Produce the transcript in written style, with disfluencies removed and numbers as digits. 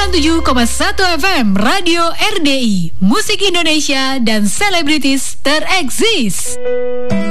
97,1 FM Radio RDI, musik Indonesia dan selebritis tereksis.